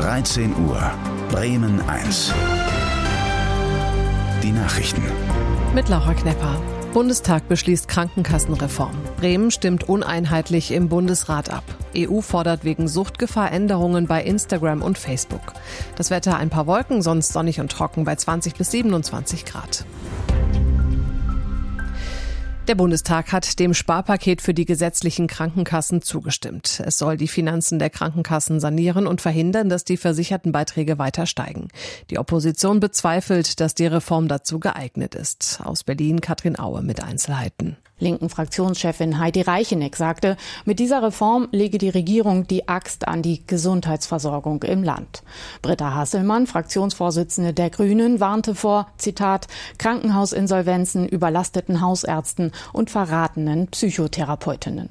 13 Uhr. Bremen 1. Die Nachrichten. Mit Laura Knepper. Bundestag beschließt Krankenkassenreform. Bremen stimmt uneinheitlich im Bundesrat ab. EU fordert wegen Suchtgefahr Änderungen bei Instagram und Facebook. Das Wetter ein paar Wolken, sonst sonnig und trocken bei 20 bis 27 Grad. Der Bundestag hat dem Sparpaket für die gesetzlichen Krankenkassen zugestimmt. Es soll die Finanzen der Krankenkassen sanieren und verhindern, dass die Versichertenbeiträge weiter steigen. Die Opposition bezweifelt, dass die Reform dazu geeignet ist. Aus Berlin Katrin Aue mit Einzelheiten. Linken Fraktionschefin Heidi Reicheneck sagte, mit dieser Reform lege die Regierung die Axt an die Gesundheitsversorgung im Land. Britta Hasselmann, Fraktionsvorsitzende der Grünen, warnte vor, Zitat, Krankenhausinsolvenzen, überlasteten Hausärzten und verratenen Psychotherapeutinnen.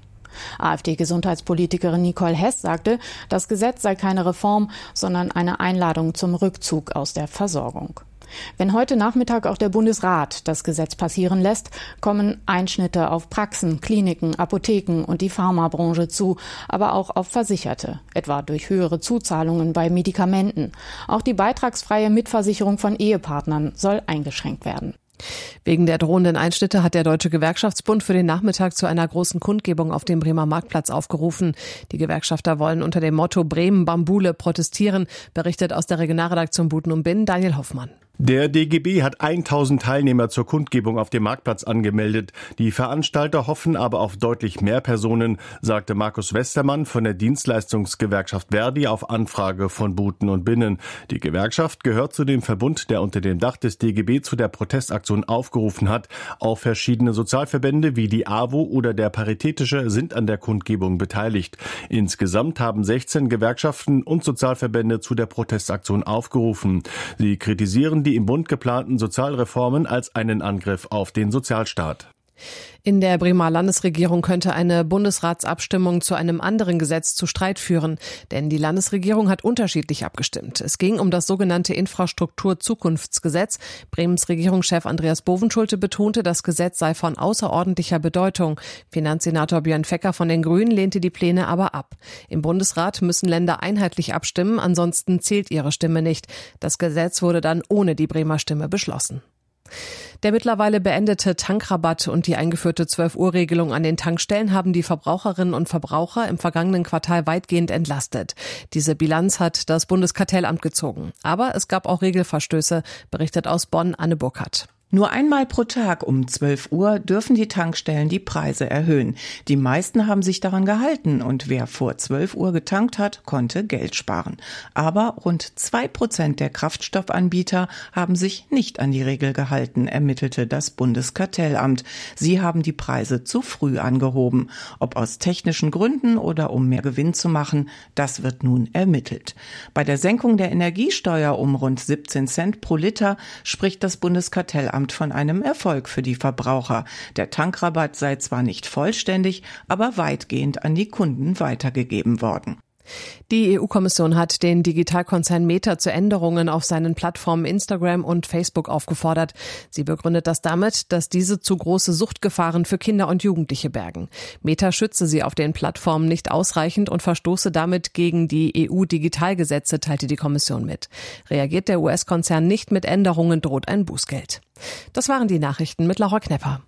AfD-Gesundheitspolitikerin Nicole Hess sagte, das Gesetz sei keine Reform, sondern eine Einladung zum Rückzug aus der Versorgung. Wenn heute Nachmittag auch der Bundesrat das Gesetz passieren lässt, kommen Einschnitte auf Praxen, Kliniken, Apotheken und die Pharmabranche zu, aber auch auf Versicherte, etwa durch höhere Zuzahlungen bei Medikamenten. Auch die beitragsfreie Mitversicherung von Ehepartnern soll eingeschränkt werden. Wegen der drohenden Einschnitte hat der Deutsche Gewerkschaftsbund für den Nachmittag zu einer großen Kundgebung auf dem Bremer Marktplatz aufgerufen. Die Gewerkschafter wollen unter dem Motto Bremen Bambule protestieren, berichtet aus der Regionalredaktion Buten und Binn Daniel Hoffmann. Der DGB hat 1000 Teilnehmer zur Kundgebung auf dem Marktplatz angemeldet. Die Veranstalter hoffen aber auf deutlich mehr Personen, sagte Markus Westermann von der Dienstleistungsgewerkschaft Verdi auf Anfrage von Buten und Binnen. Die Gewerkschaft gehört zu dem Verbund, der unter dem Dach des DGB zu der Protestaktion aufgerufen hat. Auch verschiedene Sozialverbände wie die AWO oder der Paritätische sind an der Kundgebung beteiligt. Insgesamt haben 16 Gewerkschaften und Sozialverbände zu der Protestaktion aufgerufen. Sie kritisieren die im Bund geplanten Sozialreformen als einen Angriff auf den Sozialstaat. In der Bremer Landesregierung könnte eine Bundesratsabstimmung zu einem anderen Gesetz zu Streit führen, denn die Landesregierung hat unterschiedlich abgestimmt. Es ging um das sogenannte Infrastruktur-Zukunftsgesetz. Bremens Regierungschef Andreas Bovenschulte betonte, das Gesetz sei von außerordentlicher Bedeutung. Finanzsenator Björn Fecker von den Grünen lehnte die Pläne aber ab. Im Bundesrat müssen Länder einheitlich abstimmen, ansonsten zählt ihre Stimme nicht. Das Gesetz wurde dann ohne die Bremer Stimme beschlossen. Der mittlerweile beendete Tankrabatt und die eingeführte 12-Uhr-Regelung an den Tankstellen haben die Verbraucherinnen und Verbraucher im vergangenen Quartal weitgehend entlastet. Diese Bilanz hat das Bundeskartellamt gezogen. Aber es gab auch Regelverstöße, berichtet aus Bonn Anne Burkhardt. Nur einmal pro Tag um 12 Uhr dürfen die Tankstellen die Preise erhöhen. Die meisten haben sich daran gehalten und wer vor 12 Uhr getankt hat, konnte Geld sparen. Aber rund 2% der Kraftstoffanbieter haben sich nicht an die Regel gehalten, ermittelte das Bundeskartellamt. Sie haben die Preise zu früh angehoben. Ob aus technischen Gründen oder um mehr Gewinn zu machen, das wird nun ermittelt. Bei der Senkung der Energiesteuer um rund 17 Cent pro Liter spricht das Bundeskartellamt von einem Erfolg für die Verbraucher. Der Tankrabatt sei zwar nicht vollständig, aber weitgehend an die Kunden weitergegeben worden. Die EU-Kommission hat den Digitalkonzern Meta zu Änderungen auf seinen Plattformen Instagram und Facebook aufgefordert. Sie begründet das damit, dass diese zu große Suchtgefahren für Kinder und Jugendliche bergen. Meta schütze sie auf den Plattformen nicht ausreichend und verstoße damit gegen die EU-Digitalgesetze, teilte die Kommission mit. Reagiert der US-Konzern nicht mit Änderungen, droht ein Bußgeld. Das waren die Nachrichten mit Laura Knepper.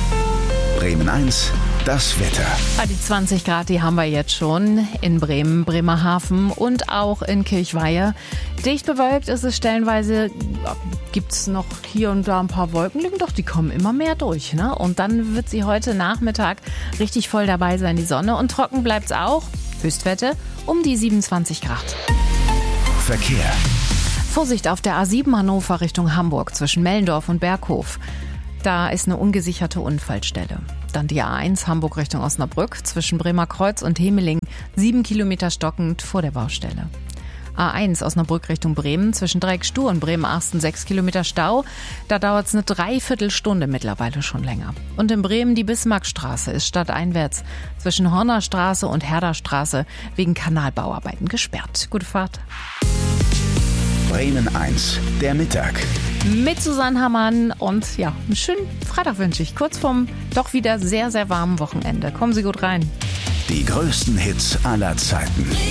Bremen 1, das Wetter. Die 20 Grad, die haben wir jetzt schon in Bremen, Bremerhaven und auch in Kirchweihe. Dicht bewölkt ist es stellenweise, gibt es noch hier und da ein paar Wolken liegen, doch die kommen immer mehr durch, ne? Und dann wird sie heute Nachmittag richtig voll dabei sein, die Sonne. Und trocken bleibt es auch, Höchstwerte um die 27 Grad. Verkehr. Vorsicht auf der A7 Hannover Richtung Hamburg zwischen Mellendorf und Berghof. Da ist eine ungesicherte Unfallstelle. Dann die A1 Hamburg Richtung Osnabrück zwischen Bremerkreuz und Hemeling, 7 Kilometer stockend vor der Baustelle. A1 Osnabrück Richtung Bremen zwischen Dreieckstuhl und Bremen-Arsten 6 Kilometer Stau. Da dauert es eine Dreiviertelstunde mittlerweile schon länger. Und in Bremen die Bismarckstraße ist stadteinwärts zwischen Hornerstraße und Herderstraße wegen Kanalbauarbeiten gesperrt. Gute Fahrt. Bremen 1, der Mittag. Mit Susanne Hammann und ja, einen schönen Freitag wünsche ich. Kurz vorm doch wieder sehr, sehr warmen Wochenende. Kommen Sie gut rein. Die größten Hits aller Zeiten.